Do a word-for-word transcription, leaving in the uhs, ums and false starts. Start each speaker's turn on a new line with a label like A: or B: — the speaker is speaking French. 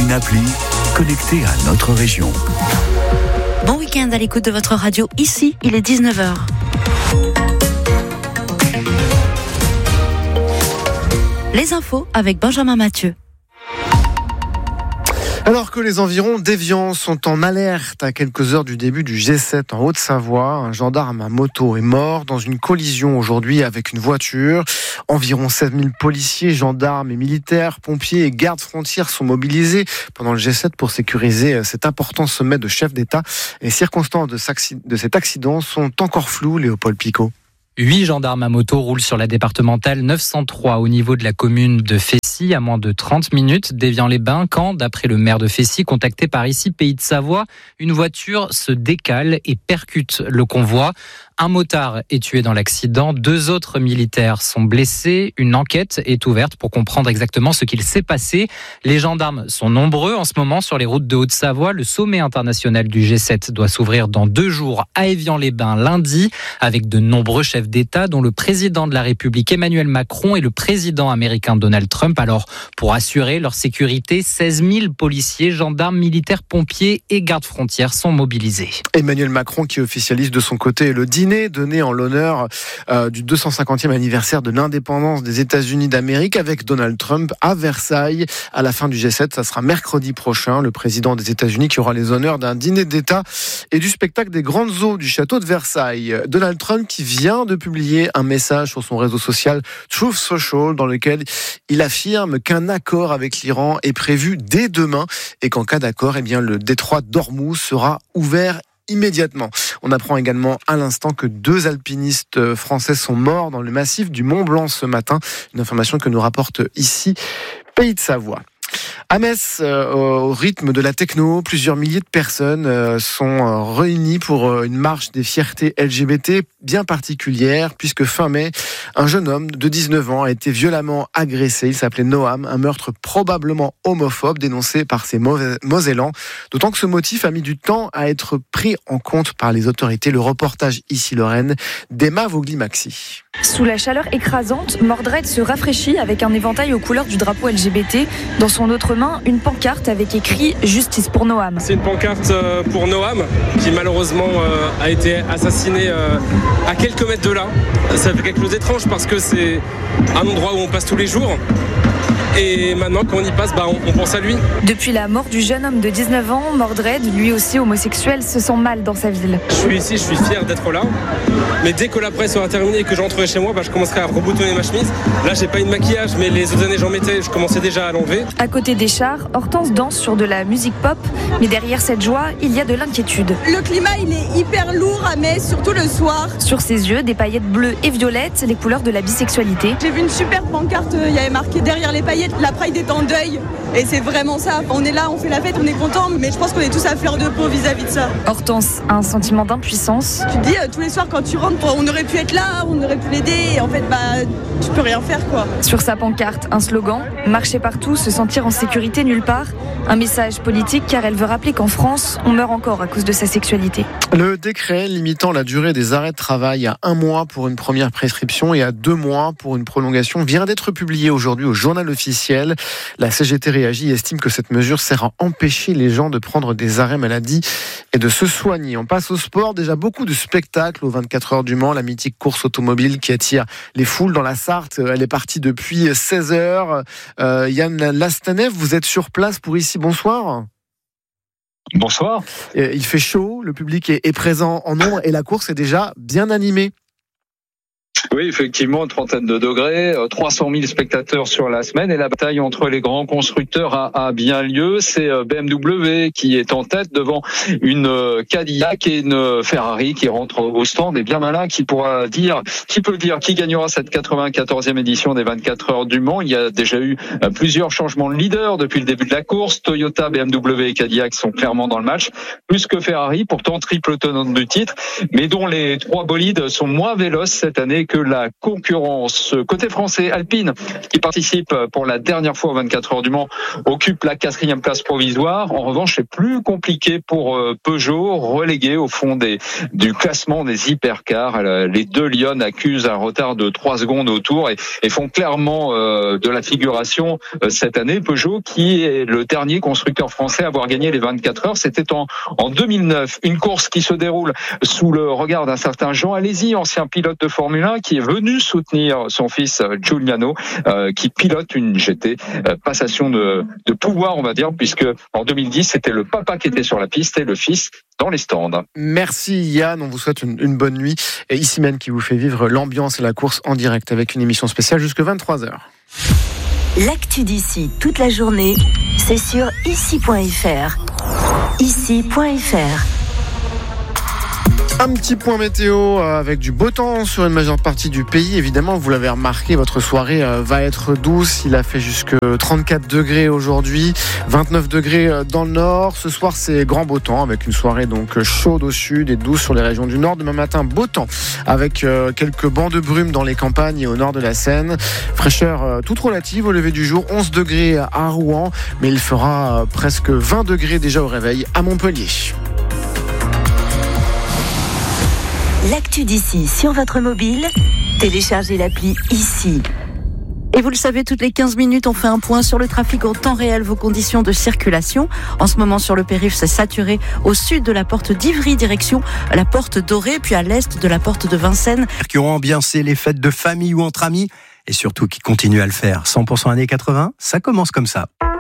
A: une appli connectée à notre région.
B: Bon week-end à l'écoute de votre radio. Ici, il est dix-neuf heures. Les infos avec Benjamin Mathieu.
C: Alors que les environs d'Évian sont en alerte à quelques heures du début du G sept en Haute-Savoie, un gendarme à moto est mort dans une collision aujourd'hui avec une voiture. Environ sept mille policiers, gendarmes et militaires, pompiers et gardes frontières sont mobilisés pendant le G sept pour sécuriser cet important sommet de chefs d'État. Les circonstances de cet accident sont encore floues, Léopold Picot.
D: Huit gendarmes à moto roulent sur la départementale neuf cent trois au niveau de la commune de Fessy, à moins de trente minutes d'Évian-les-Bains, quand, d'après le maire de Fessy, contacté par ici, Pays de Savoie, une voiture se décale et percute le convoi. Un motard est tué dans l'accident, deux autres militaires sont blessés. Une enquête est ouverte pour comprendre exactement ce qu'il s'est passé. Les gendarmes sont nombreux en ce moment sur les routes de Haute-Savoie. Le sommet international du G sept doit s'ouvrir dans deux jours à Évian-les-Bains lundi, avec de nombreux chefs d'État, dont le président de la République Emmanuel Macron et le président américain Donald Trump. Alors, pour assurer leur sécurité, seize mille policiers, gendarmes, militaires, pompiers et gardes frontières sont mobilisés.
C: Emmanuel Macron qui officialise de son côté le dîner donné en l'honneur euh, du deux cent cinquantième anniversaire de l'indépendance des États-Unis d'Amérique avec Donald Trump à Versailles à la fin du G sept. Ça sera mercredi prochain. Le président des États-Unis qui aura les honneurs d'un dîner d'État et du spectacle des grandes eaux du château de Versailles. Donald Trump qui vient de publier un message sur son réseau social Truth Social dans lequel il affirme qu'un accord avec l'Iran est prévu dès demain et qu'en cas d'accord, eh bien, le détroit d'Ormuz sera ouvert immédiatement. On apprend également à l'instant que deux alpinistes français sont morts dans le massif du Mont Blanc ce matin. Une information que nous rapporte ici Pays de Savoie. À Metz, euh, au rythme de la techno, plusieurs milliers de personnes euh, sont euh, réunies pour euh, une marche des fiertés L G B T bien particulière, puisque fin mai, un jeune homme de dix-neuf ans a été violemment agressé. Il s'appelait Noam, un meurtre probablement homophobe dénoncé par ces Mosellans. D'autant que ce motif a mis du temps à être pris en compte par les autorités. Le reportage ici Lorraine d'Emma Vogli-Maxi.
E: Sous la chaleur écrasante, Mordred se rafraîchit avec un éventail aux couleurs du drapeau L G B T. Dans son autre main, une pancarte avec écrit « Justice pour Noam ».
F: C'est une pancarte pour Noam, qui malheureusement a été assassiné à quelques mètres de là. Ça fait quelque chose d'étrange parce que c'est un endroit où on passe tous les jours. Et maintenant, quand on y passe, bah, on, on pense à lui.
E: Depuis la mort du jeune homme de dix-neuf ans, Mordred, lui aussi homosexuel, se sent mal dans sa ville.
F: Je suis ici, je suis fier d'être là. Mais dès que la presse sera terminée et que je rentrerai chez moi, bah, je commencerai à reboutonner ma chemise. Là, j'ai pas eu de maquillage, mais les autres années, j'en mettais. Je commençais déjà à l'enlever.
E: À côté des chars, Hortense danse sur de la musique pop. Mais derrière cette joie, il y a de l'inquiétude.
G: Le climat, il est hyper lourd à Metz, surtout le soir.
E: Sur ses yeux, des paillettes bleues et violettes, les couleurs de la bisexualité.
G: J'ai vu une super pancarte, il y avait marqué derrière les paillettes, la Pride est en deuil. Et c'est vraiment ça. On est là, on fait la fête, on est content, mais je pense qu'on est tous à fleur de peau vis-à-vis de ça.
E: Hortense a un sentiment d'impuissance.
G: Tu te dis, euh, tous les soirs quand tu rentres, on aurait pu être là, on aurait pu l'aider, et en fait, bah, tu peux rien faire, quoi.
E: Sur sa pancarte, un slogan, marcher partout, se sentir en sécurité nulle part. Un message politique car elle veut rappeler qu'en France, on meurt encore à cause de sa sexualité.
C: Le décret limitant la durée des arrêts de travail à un mois pour une première prescription et à deux mois pour une prolongation vient d'être publié aujourd'hui au journal officiel. La C G T réagit et estime que cette mesure sert à empêcher les gens de prendre des arrêts maladie et de se soigner. On passe au sport. Déjà beaucoup de spectacles aux vingt-quatre heures du Mans. La mythique course automobile qui attire les foules dans la Sarthe. Elle est partie depuis seize heures. Euh, Yann Lastanev, vous êtes sur place pour ici. Bonsoir.
H: Bonsoir.
C: Il fait chaud, le public est présent en nombre et la course est déjà bien animée.
H: Oui, effectivement, une trentaine de degrés, trois cent mille spectateurs sur la semaine et la bataille entre les grands constructeurs a, a bien lieu. C'est B M W qui est en tête devant une Cadillac et une Ferrari qui rentre au stand. Et bien malin qui pourra dire, qui peut dire qui gagnera cette quatre-vingt-quatorzième édition des vingt-quatre heures du Mans. Il y a déjà eu plusieurs changements de leader depuis le début de la course. Toyota, B M W et Cadillac sont clairement dans le match, plus que Ferrari, pourtant triple tenant du titre, mais dont les trois bolides sont moins véloces cette année que la concurrence. Côté français, Alpine, qui participe pour la dernière fois aux vingt-quatre heures du Mans, occupe la quatrième place provisoire. En revanche, c'est plus compliqué pour Peugeot, relégué au fond des, du classement des hypercars. Les deux Lyon accusent un retard de trois secondes au tour et, et font clairement euh, de la figuration euh, cette année. Peugeot, qui est le dernier constructeur français à avoir gagné les vingt-quatre heures, c'était en, en deux mille neuf. Une course qui se déroule sous le regard d'un certain Jean Alesi, ancien pilote de Formule un, qui est venu soutenir son fils Giuliano, euh, qui pilote une G T. Euh, passation de, de pouvoir, on va dire, puisque en deux mille dix, c'était le papa qui était sur la piste et le fils dans les stands.
C: Merci Yann, on vous souhaite une, une bonne nuit. Et Issimène qui vous fait vivre l'ambiance et la course en direct avec une émission spéciale jusqu'à vingt-trois heures.
I: L'actu d'ici toute la journée, c'est sur ici point f r. ici point f r.
C: Un petit point météo avec du beau temps sur une majeure partie du pays. Évidemment, vous l'avez remarqué, votre soirée va être douce. Il a fait jusque trente-quatre degrés aujourd'hui, vingt-neuf degrés dans le nord. Ce soir, c'est grand beau temps avec une soirée donc chaude au sud et douce sur les régions du nord. Demain matin, beau temps avec quelques bancs de brume dans les campagnes et au nord de la Seine. Fraîcheur toute relative au lever du jour, onze degrés à Rouen, mais il fera presque vingt degrés déjà au réveil à Montpellier.
I: L'actu d'ici sur votre mobile, téléchargez l'appli ici.
B: Et vous le savez, toutes les quinze minutes, on fait un point sur le trafic en temps réel, vos conditions de circulation. En ce moment, sur le périph', c'est saturé au sud de la porte d'Ivry, direction la porte Dorée, puis à l'est de la porte de Vincennes.
J: Qui ont ambiancé les fêtes de famille ou entre amis, et surtout qui continuent à le faire. cent pour cent années quatre-vingts, ça commence comme ça.